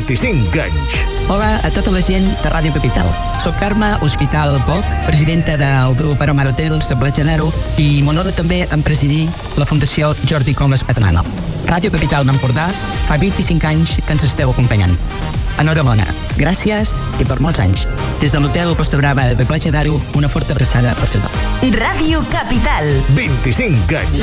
25 anys. Hola a tota la gent de Ràdio Capital. Soc Carme Hospital Poc, presidenta del grup Aromar Hotels de Platja d'Aro, i m'honora també en presidir la Fundació Jordi Comas Catalana. Ràdio Capital d'Empordà fa 25 anys que ens esteu acompanyant. Enhorabona, gràcies i per molts anys. Des de l'Hotel Costa Brava de Platja d'Aro, una forta abraçada per tothom. Ràdio Capital. 25 anys.